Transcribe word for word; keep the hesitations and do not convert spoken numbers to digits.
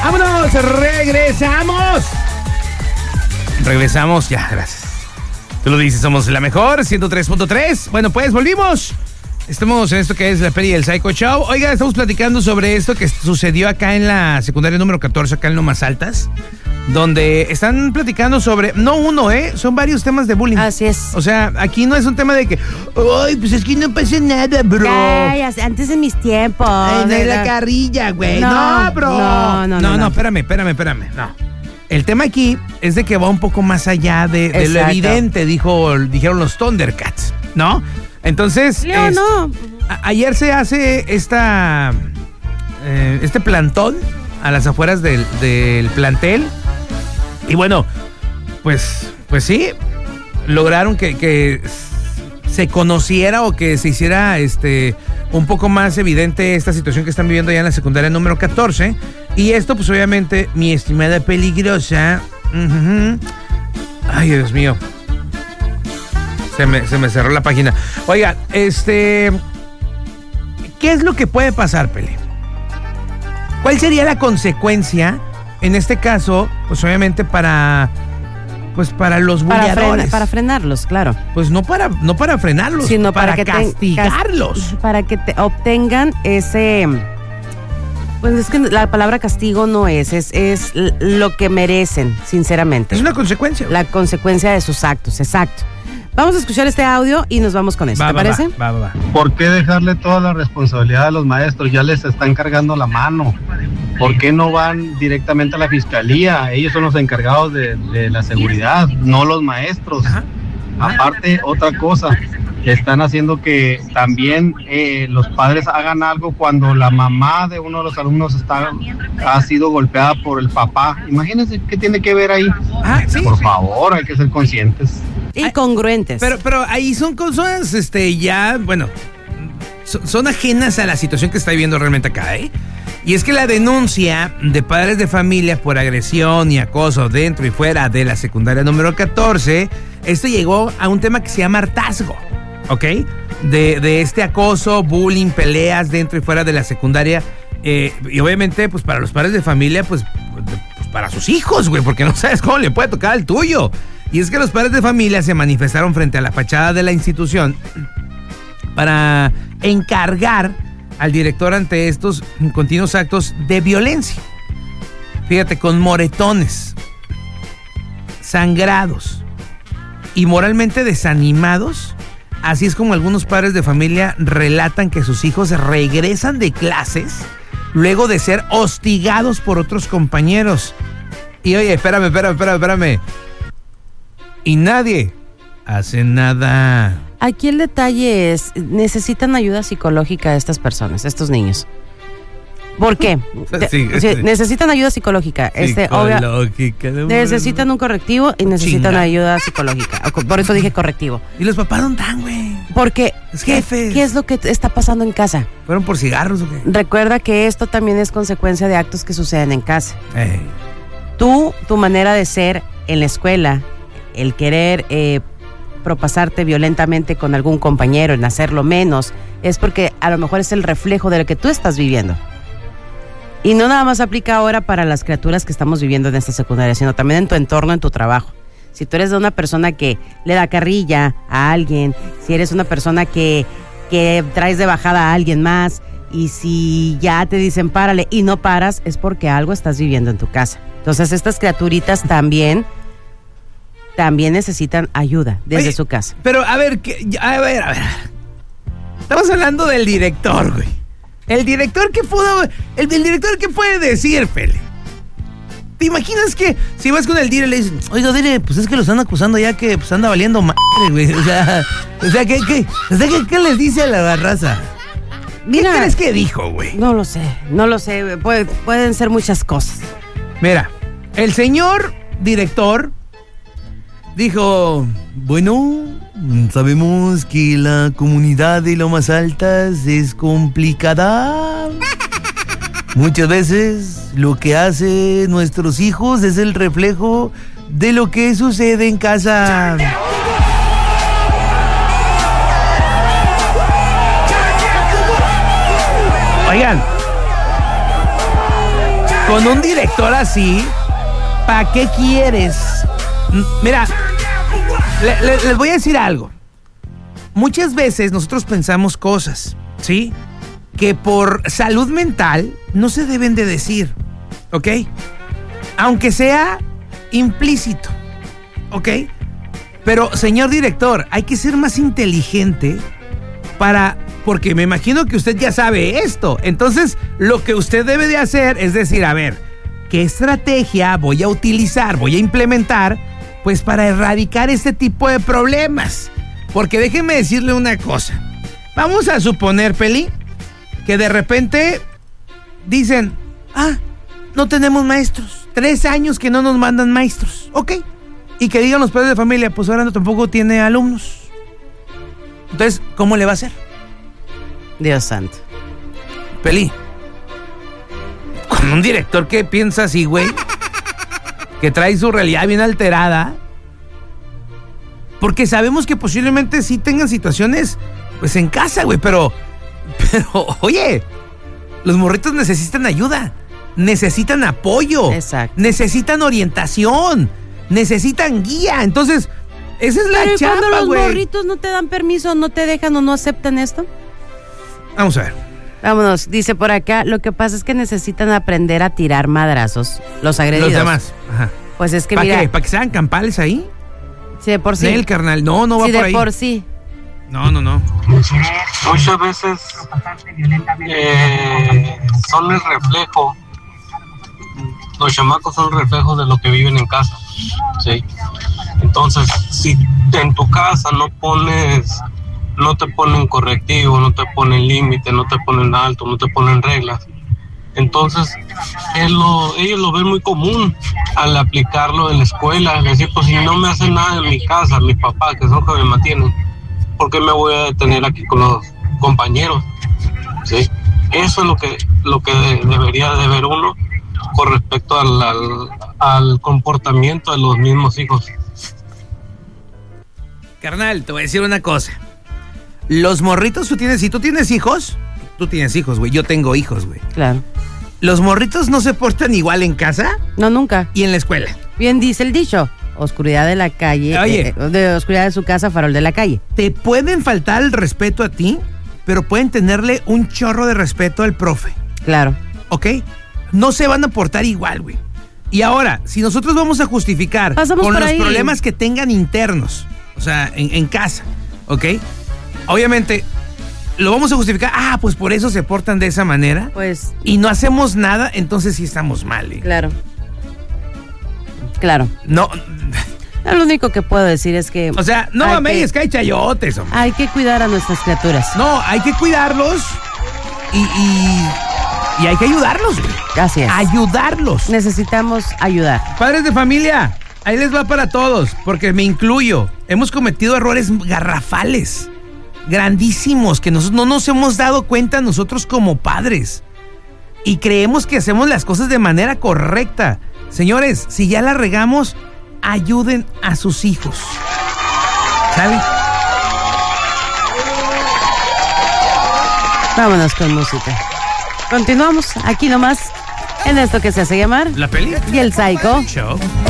¡Vámonos! ¡Regresamos! Regresamos, ya, gracias. Tú lo dices, somos la mejor, ciento tres punto tres. Bueno, pues volvimos. Estamos en esto que es la peli del Psycho Show. Oiga, estamos platicando sobre esto que sucedió acá en la secundaria número catorce, acá en Lomas Altas, donde están platicando sobre, no uno, ¿eh? Son varios temas de bullying. Así es. O sea, aquí no es un tema de que, ay, pues es que no pasa nada, bro. Ay, antes de mis tiempos. Ay, de la la... carrilla, güey. No, No, bro. no, no, no, no, no, no. espérame, espérame, espérame. No. El tema aquí es de que va un poco más allá de, de lo Exacto. evidente, dijo, dijeron los Thundercats, ¿no? Entonces, Leo, es- no. a- ayer se hace esta eh, este plantón a las afueras del, del plantel. Y bueno, pues, pues sí, lograron que, que se conociera o que se hiciera este un poco más evidente esta situación que están viviendo ya en la secundaria número catorce. Y esto, pues obviamente, mi estimada peligrosa. Uh-huh. Ay, Dios mío. Se me, se me cerró la página. Oiga, este... ¿qué es lo que puede pasar, Pele? ¿Cuál sería la consecuencia, en este caso, pues obviamente para... pues para los Para, bulleadores? frena- para frenarlos, claro. Pues no para, no para frenarlos, Sino para, para, que te- castigarlos. cas- para que te obtengan ese... Pues es que la palabra castigo no es, es, es l- lo que merecen, sinceramente. Es una consecuencia. La consecuencia de sus actos, exacto. Vamos a escuchar este audio y nos vamos con esto, Va, ¿te va, parece? Va, va, va. ¿Por qué dejarle toda la responsabilidad a los maestros? Ya les están cargando la mano. ¿Por qué no van directamente a la fiscalía? Ellos son los encargados de, de la seguridad, no los maestros. Ajá. Aparte, otra cosa, están haciendo que también eh, los padres hagan algo cuando la mamá de uno de los alumnos está, ha sido golpeada por el papá. Imagínense qué tiene que ver ahí. Ah, sí. Por favor, hay que ser conscientes. Y congruentes. Pero, pero ahí son cosas, este, ya, bueno, so- son ajenas a la situación que está viviendo realmente acá, ¿eh? Y es que la denuncia de padres de familia por agresión y acoso dentro y fuera de la secundaria número catorce, esto llegó a un tema que se llama hartazgo, ¿ok? De, de este acoso, bullying, peleas dentro y fuera de la secundaria. Eh, y obviamente, pues para los padres de familia, pues, pues para sus hijos, güey, porque no sabes cómo le puede tocar al tuyo. Y es que los padres de familia se manifestaron frente a la fachada de la institución para encargar al director ante estos continuos actos de violencia. Fíjate, con moretones, sangrados y moralmente desanimados. Así es como algunos padres de familia relatan que sus hijos regresan de clases luego de ser hostigados por otros compañeros. Y oye, espérame, espérame, espérame, espérame. Y nadie hace nada. Aquí el detalle es, necesitan ayuda psicológica estas personas, estos niños. ¿Por qué? Sí, De- sí, sí. necesitan ayuda psicológica. Este, obvia- Psicológica. necesitan un correctivo y necesitan Chinga. ayuda psicológica. Por eso dije correctivo. ¿Y los papás dónde están, güey? Porque, Los ¿qué, jefes. ¿qué es lo que está pasando en casa? ¿Fueron por cigarros o qué? Recuerda que esto también es consecuencia de actos que suceden en casa. Ey. Tú, tu manera de ser en la escuela, el querer eh, propasarte violentamente con algún compañero, en hacerlo menos, es porque a lo mejor es el reflejo de lo que tú estás viviendo. Y no nada más aplica ahora para las criaturas que estamos viviendo en esta secundaria, sino también en tu entorno, en tu trabajo. Si tú eres de una persona que le da carrilla a alguien, si eres una persona que, que traes de bajada a alguien más, y si ya te dicen párale y no paras, es porque algo estás viviendo en tu casa. Entonces estas criaturitas también, también necesitan ayuda desde Oye, su casa. Pero a ver, que- a ver, a ver. Estamos hablando del director, güey. El director que pudo, el, el director que puede decir, Pele. ¿Te imaginas que si vas con el dire y le dices, oiga, dire, pues es que lo están acusando ya que pues anda valiendo madre, güey? O sea, o sea, ¿qué, qué, o sea, ¿qué, qué les dice a la raza? Mira, ¿Qué crees que dijo, güey? no lo sé, no lo sé, puede- pueden ser muchas cosas. Mira, el señor director dijo, bueno, sabemos que la comunidad de Lomas Altas es complicada. Muchas veces lo que hacen nuestros hijos es el reflejo de lo que sucede en casa. Oigan, con un director así, ¿para qué quieres? Mira, le, le, les voy a decir algo. Muchas veces nosotros pensamos cosas, ¿sí? Que por salud mental no se deben de decir, ¿ok? Aunque sea implícito, ¿ok? Pero, señor director, hay que ser más inteligente para... Porque me imagino que usted ya sabe esto. Entonces, lo que usted debe de hacer es decir, a ver, ¿qué estrategia voy a utilizar, voy a implementar, pues para erradicar este tipo de problemas? Porque déjenme decirle una cosa. Vamos a suponer, Peli, que de repente dicen, ah, no tenemos maestros. Tres años que no nos mandan maestros. Ok. Y que digan los padres de familia, pues ahora no tampoco tiene alumnos. Entonces, ¿cómo le va a hacer? Dios santo. Peli, con un director que piensa así, güey, que trae su realidad bien alterada, porque sabemos que posiblemente sí tengan situaciones, pues en casa, güey, pero, pero, oye, los morritos necesitan ayuda, necesitan apoyo, exacto, necesitan orientación, necesitan guía, entonces, esa es la pero chamba, güey. Cuando los morritos no te dan permiso, no te dejan o no aceptan esto. Vamos a ver. Vámonos, dice por acá, lo que pasa es que necesitan aprender a tirar madrazos, los agredidos. Los demás, ajá. Pues es que ¿Para mira... qué? ¿Para que sean campales ahí? Sí, de por sí. Nel, carnal, no, no va sí, por de ahí. por sí. No, no, no. Muchas veces eh, son el reflejo, los chamacos son el reflejo de lo que viven en casa, ¿sí? Entonces, si en tu casa no pones, no te ponen correctivo, no te ponen límite, no te ponen alto, no te ponen reglas, entonces él lo, ellos lo ven muy común al aplicarlo en la escuela, decir, pues si no me hacen nada en mi casa, mis papás, que son los que me mantienen, ¿por qué me voy a detener aquí con los compañeros? ¿Sí? Eso es lo que, lo que debería de ver uno con respecto al, al, al comportamiento de los mismos hijos. Carnal, te voy a decir una cosa. Los morritos, tú tienes, si tú tienes hijos, tú tienes hijos, güey, yo tengo hijos, güey. Claro. Los morritos no se portan igual en casa No, nunca. y en la escuela. Bien dice el dicho, oscuridad de la calle, Oye. eh, de oscuridad de su casa, farol de la calle. Te pueden faltar el respeto a ti, pero pueden tenerle un chorro de respeto al profe, Claro. ¿ok? No se van a portar igual, güey. Y ahora, si nosotros vamos a justificar Pasamos con por los ahí. problemas que tengan internos, o sea, en, en casa, ¿ok? Obviamente, lo vamos a justificar, ah, pues por eso se portan de esa manera. Pues, Y no hacemos nada, entonces sí estamos mal, ¿eh? claro. Claro. No, Lo único que puedo decir es que... o sea, no hay mames, que- es que hay chayotes, hombre. Hay que cuidar a nuestras criaturas. No, hay que cuidarlos y, y, y hay que ayudarlos, güey. Así es. Ayudarlos. Necesitamos ayudar. Padres de familia, ahí les va para todos, porque me incluyo. Hemos cometido errores garrafales, grandísimos, que nos, no nos hemos dado cuenta nosotros como padres. Y creemos que hacemos las cosas de manera correcta. Señores, si ya la regamos, ayuden a sus hijos. ¿Saben? Vámonos con música. Continuamos aquí nomás en esto que se hace llamar ¿La peli? Y el Psycho Show.